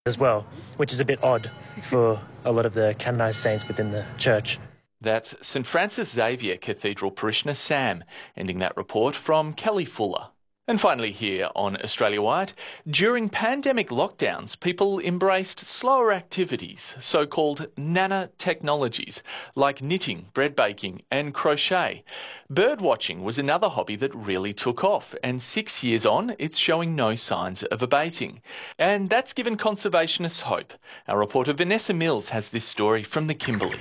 as well, which is a bit odd for a lot of the canonised saints within the church. That's St Francis Xavier Cathedral parishioner Sam, ending that report from Kelly Fuller. And finally here on Australia Wide, during pandemic lockdowns, people embraced slower activities, so-called nana technologies, like knitting, bread baking and crochet. Bird watching was another hobby that really took off, and 6 years on, it's showing no signs of abating. And that's given conservationists hope. Our reporter Vanessa Mills has this story from the Kimberley.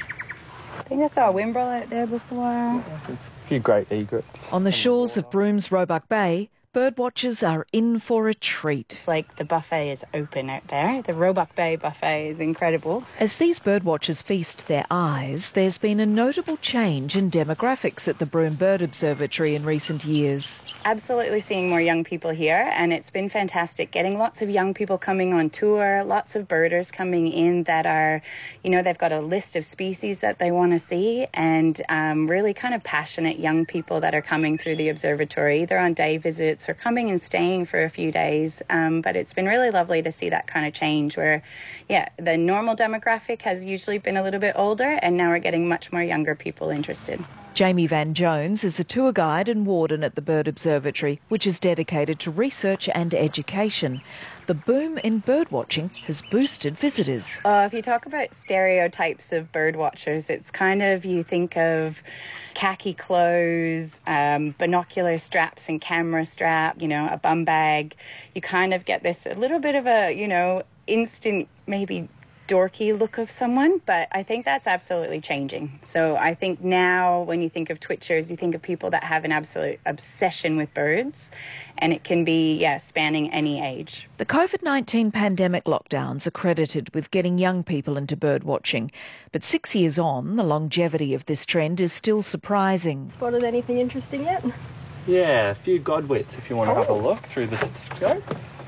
I think I saw a wimbrel out there before. A few great egrets. On the shores of Broom's Roebuck Bay, birdwatchers are in for a treat. It's like the buffet is open out there. The Roebuck Bay buffet is incredible. As these birdwatchers feast their eyes, there's been a notable change in demographics at the Broome Bird Observatory in recent years. Absolutely seeing more young people here, and it's been fantastic getting lots of young people coming on tour, lots of birders coming in that are, they've got a list of species that they want to see, and really kind of passionate young people that are coming through the observatory, either on day visits or coming and staying for a few days. But it's been really lovely to see that kind of change where, the normal demographic has usually been a little bit older, and now we're getting much more younger people interested. Jamie Van Jones is a tour guide and warden at the Bird Observatory, which is dedicated to research and education. The boom in birdwatching has boosted visitors. If you talk about stereotypes of birdwatchers, it's kind of, you think of khaki clothes, binocular straps and camera strap, a bum bag. You kind of get this a little bit of a, instant maybe dorky look of someone, but I think that's absolutely changing. So I think now when you think of twitchers, you think of people that have an absolute obsession with birds, and it can be, spanning any age. The COVID-19 pandemic lockdowns are credited with getting young people into bird watching, but 6 years on, the longevity of this trend is still surprising. Spotted anything interesting yet? Yeah, a few godwits if you want to have a look through the scope.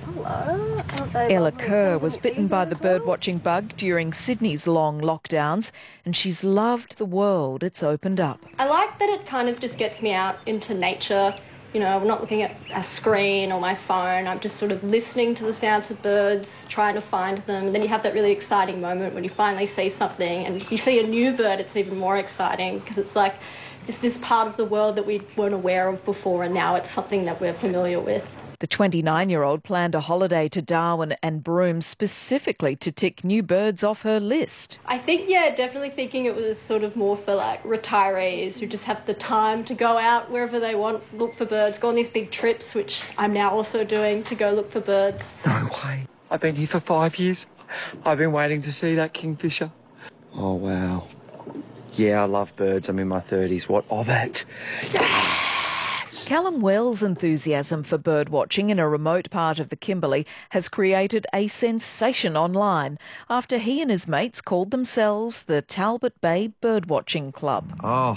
Hello. Ella Kerr was bitten by the birdwatching bug during Sydney's long lockdowns, and she's loved the world it's opened up. I like that it kind of just gets me out into nature. I'm not looking at a screen or my phone. I'm just sort of listening to the sounds of birds, trying to find them. And then you have that really exciting moment when you finally see something and you see a new bird. It's even more exciting because it's like it's this part of the world that we weren't aware of before, and now it's something that we're familiar with. The 29-year-old planned a holiday to Darwin and Broome specifically to tick new birds off her list. I think, definitely thinking it was sort of more for like retirees who just have the time to go out wherever they want, look for birds, go on these big trips, which I'm now also doing, to go look for birds. No way. I've been here for 5 years. I've been waiting to see that kingfisher. Oh, wow. Yeah, I love birds. I'm in my 30s. What of it? Yeah! Callum Wells' enthusiasm for birdwatching in a remote part of the Kimberley has created a sensation online after he and his mates called themselves the Talbot Bay Birdwatching Club. Oh,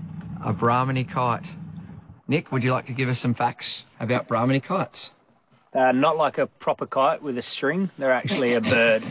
a Brahminy kite. Nick, would you like to give us some facts about Brahminy kites? Not like a proper kite with a string. They're actually a bird.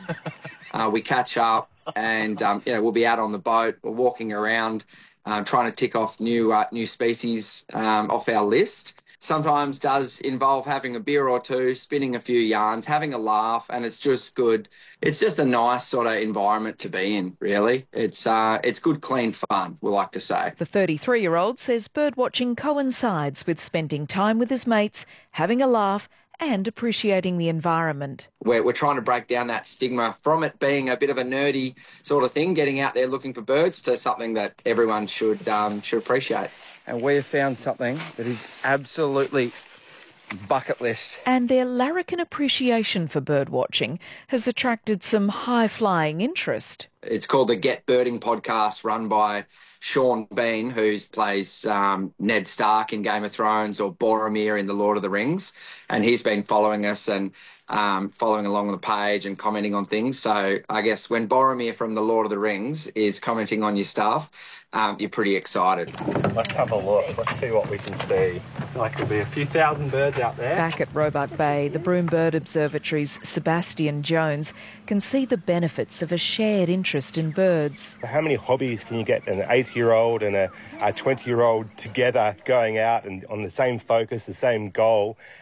We catch up and, we'll be out on the boat or walking around trying to tick off new species off our list. Sometimes does involve having a beer or two, spinning a few yarns, having a laugh, and it's just good. It's just a nice sort of environment to be in, really. It's good, clean fun, we like to say. The 33-year-old says birdwatching coincides with spending time with his mates, having a laugh and appreciating the environment. We're trying to break down that stigma from it being a bit of a nerdy sort of thing, getting out there looking for birds, to something that everyone should appreciate. And we have found something that is absolutely bucket list. And their larrikin appreciation for birdwatching has attracted some high-flying interest. It's called the Get Birding podcast, run by Sean Bean, who plays Ned Stark in Game of Thrones or Boromir in The Lord of the Rings. And he's been following us and following along the page and commenting on things. So I guess when Boromir from The Lord of the Rings is commenting on your stuff, you're pretty excited. Let's have a look. Let's see what we can see. Like there'll be a few thousand birds out there. Back at Roebuck Bay, the Broome Bird Observatory's Sebastian Jones can see the benefits of a shared interest in birds. How many hobbies can you get an 80-year-old and a 20-year-old together going out and on the same focus, the same goal,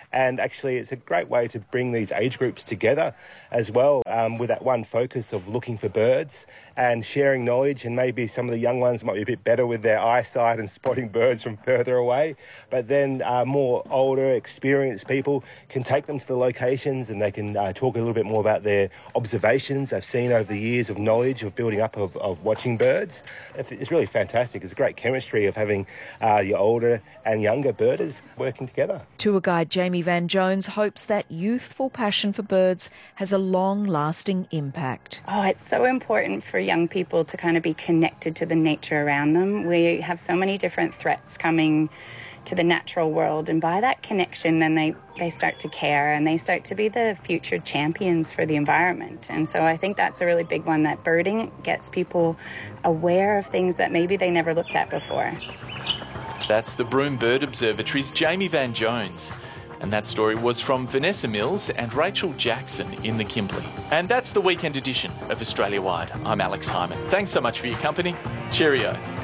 And actually, it's a great way to bring these age groups together as well, with that one focus of looking for birds and sharing knowledge. And maybe some of the young ones might be a bit better with their eyesight and spotting birds from further away. But then more older, experienced people can take them to the locations and they can talk a little bit more about their observations they've seen over the years of knowledge of building up of watching birds. It's really fantastic. It's a great chemistry of having your older and younger birders working together. Tour guide Jamie Van Jones hopes that youthful passion for birds has a long-lasting impact. Oh, it's so important for young people to kind of be connected to the nature around them. We have so many different threats coming to the natural world, and by that connection then they start to care and they start to be the future champions for the environment. And so I think that's a really big one, that birding gets people aware of things that maybe they never looked at before. That's the Broome Bird Observatory's Jamie Van Jones. And that story was from Vanessa Mills and Rachel Jackson in the Kimberley. And that's the weekend edition of Australia Wide. I'm Alex Hyman. Thanks so much for your company. Cheerio.